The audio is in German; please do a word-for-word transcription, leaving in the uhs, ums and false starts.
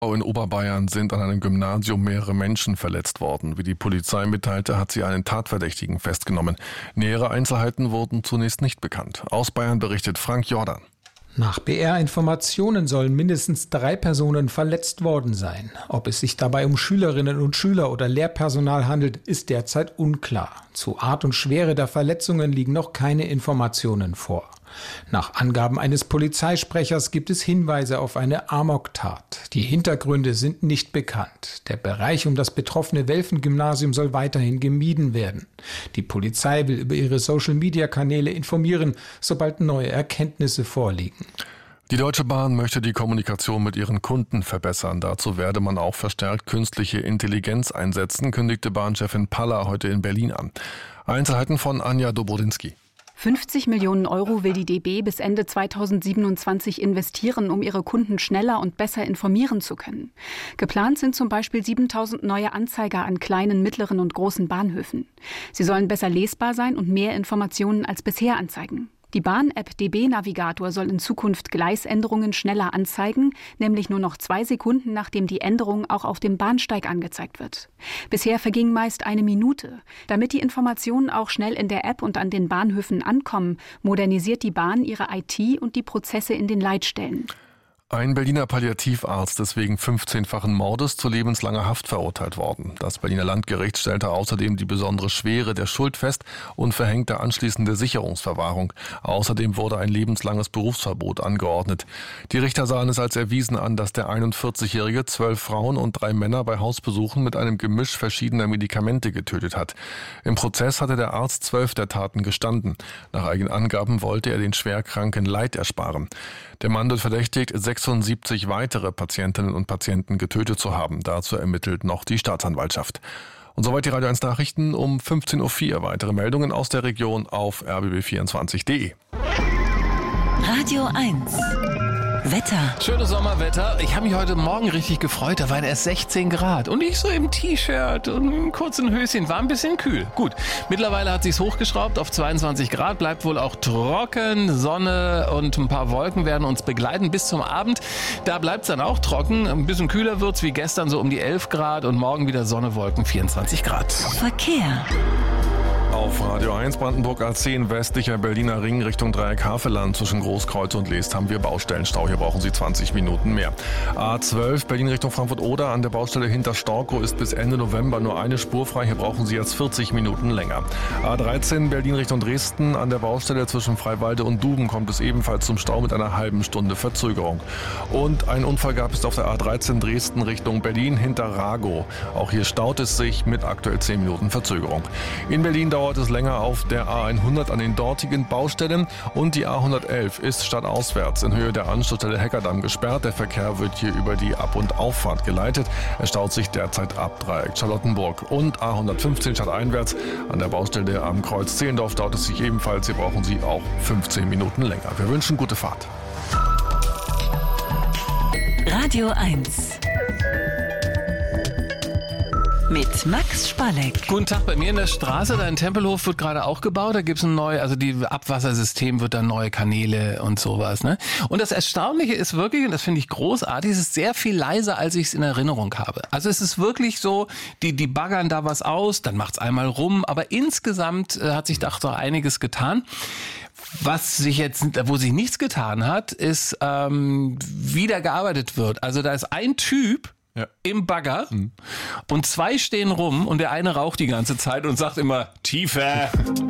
In Oberbayern sind an einem Gymnasium mehrere Menschen verletzt worden. Wie die Polizei mitteilte, hat sie einen Tatverdächtigen festgenommen. Nähere Einzelheiten wurden zunächst nicht bekannt. Aus Bayern berichtet Frank Jordan. Nach B R-Informationen sollen mindestens drei Personen verletzt worden sein. Ob es sich dabei um Schülerinnen und Schüler oder Lehrpersonal handelt, ist derzeit unklar. Zu Art und Schwere der Verletzungen liegen noch keine Informationen vor. Nach Angaben eines Polizeisprechers gibt es Hinweise auf eine Amoktat. Die Hintergründe sind nicht bekannt. Der Bereich um das betroffene Welfen-Gymnasium soll weiterhin gemieden werden. Die Polizei will über ihre Social-Media-Kanäle informieren, sobald neue Erkenntnisse vorliegen. Die Deutsche Bahn möchte die Kommunikation mit ihren Kunden verbessern. Dazu werde man auch verstärkt künstliche Intelligenz einsetzen, kündigte Bahnchefin Paller heute in Berlin an. Einzelheiten von Anja Dobrodinski. fünfzig Millionen Euro will die D B bis Ende zweitausendsiebenundzwanzig investieren, um ihre Kunden schneller und besser informieren zu können. Geplant sind zum Beispiel siebentausend neue Anzeiger an kleinen, mittleren und großen Bahnhöfen. Sie sollen besser lesbar sein und mehr Informationen als bisher anzeigen. Die Bahn-App D B-Navigator soll in Zukunft Gleisänderungen schneller anzeigen, nämlich nur noch zwei Sekunden, nachdem die Änderung auch auf dem Bahnsteig angezeigt wird. Bisher verging meist eine Minute. Damit die Informationen auch schnell in der App und an den Bahnhöfen ankommen, modernisiert die Bahn ihre I T und die Prozesse in den Leitstellen. Ein Berliner Palliativarzt ist wegen fünfzehnfachen Mordes zu lebenslanger Haft verurteilt worden. Das Berliner Landgericht stellte außerdem die besondere Schwere der Schuld fest und verhängte anschließende Sicherungsverwahrung. Außerdem wurde ein lebenslanges Berufsverbot angeordnet. Die Richter sahen es als erwiesen an, dass der einundvierzigjährige zwölf Frauen und drei Männer bei Hausbesuchen mit einem Gemisch verschiedener Medikamente getötet hat. Im Prozess hatte der Arzt zwölf der Taten gestanden. Nach eigenen Angaben wollte er den Schwerkranken Leid ersparen. Der Mann wird verdächtigt, sechsundsiebzig weitere Patientinnen und Patienten getötet zu haben. Dazu ermittelt noch die Staatsanwaltschaft. Und soweit die Radio eins Nachrichten um fünfzehn Uhr vier. Weitere Meldungen aus der Region auf r b b vierundzwanzig punkt d e. Radio eins. Wetter. Schönes Sommerwetter. Ich habe mich heute Morgen richtig gefreut. Da waren erst sechzehn Grad. Und ich so im T-Shirt und im kurzen Höschen. War ein bisschen kühl. Gut, mittlerweile hat sich's hochgeschraubt auf zweiundzwanzig Grad. Bleibt wohl auch trocken. Sonne und ein paar Wolken werden uns begleiten bis zum Abend. Da bleibt's dann auch trocken. Ein bisschen kühler wird's wie gestern, so um die elf Grad. Und morgen wieder Sonne, Wolken, vierundzwanzig Grad. Verkehr. Auf Radio eins Brandenburg A zehn westlicher Berliner Ring Richtung Dreieck Havelland zwischen Großkreuz und Leest haben wir Baustellenstau. Hier brauchen Sie zwanzig Minuten mehr. A zwölf Berlin Richtung Frankfurt-Oder an der Baustelle hinter Storkow ist bis Ende November nur eine Spur frei. Hier brauchen Sie jetzt vierzig Minuten länger. A dreizehn Berlin Richtung Dresden an der Baustelle zwischen Freiwalde und Duben kommt es ebenfalls zum Stau mit einer halben Stunde Verzögerung. Und ein Unfall gab es auf der A dreizehn Dresden Richtung Berlin hinter Ragow. Auch hier staut es sich mit aktuell zehn Minuten Verzögerung. In Berlin dauert dauert es länger auf der A hundert an den dortigen Baustellen und die A hundertelf ist stadtauswärts in Höhe der Anschlussstelle Heckerdamm gesperrt. Der Verkehr wird hier über die Ab- und Auffahrt geleitet. Es staut sich derzeit ab Dreieck Charlottenburg und A hundertfünfzehn stadteinwärts an der Baustelle am Kreuz Zehlendorf staut es sich ebenfalls. Hier brauchen Sie auch fünfzehn Minuten länger. Wir wünschen gute Fahrt. Radio eins. Mit Max Spalleck. Guten Tag, bei mir in der Straße, da in Tempelhof wird gerade auch gebaut, da gibt's ein neues, also die Abwassersystem wird dann neue Kanäle und sowas, ne? Und das Erstaunliche ist wirklich, und das finde ich großartig, es ist sehr viel leiser, als ich es in Erinnerung habe. Also es ist wirklich so, die, die baggern da was aus, dann macht's einmal rum, aber insgesamt äh, hat sich da doch einiges getan. Was sich jetzt, wo sich nichts getan hat, ist, ähm, wie da gearbeitet wird. Also da ist ein Typ, ja, im Bagger mhm. und zwei stehen rum und der eine raucht die ganze Zeit und sagt immer tiefer.